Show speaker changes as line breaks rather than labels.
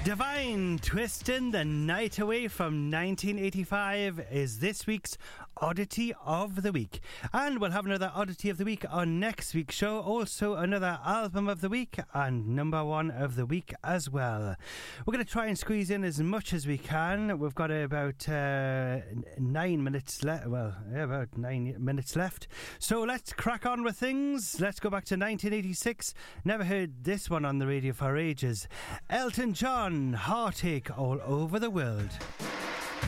Divine Twisting the Night Away from 1985 is this week's Oddity of the Week. And we'll have another Oddity of the Week on next week's show. Also another Album of the Week and number one of the week as well. We're going to try and squeeze in as much as we can. We've got about 9 minutes left. Well, yeah, about 9 minutes left. So let's crack on with things. Let's go back to 1986. Never heard this one on the radio for ages. Elton John, Heartache All Over the World.